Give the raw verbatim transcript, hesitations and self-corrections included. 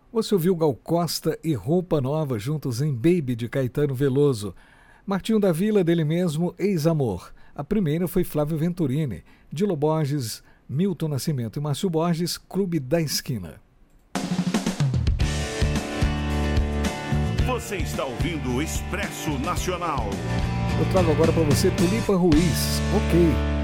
Você ouviu Gal Costa e Roupa Nova juntos em Baby, de Caetano Veloso. Martinho da Vila, dele mesmo, Ex-Amor. A primeira foi Flávio Venturini. Dilo Borges, Milton Nascimento e Márcio Borges, Clube da Esquina. Você está ouvindo o Expresso Nacional. Eu trago agora para você Tulipa Ruiz, Ok.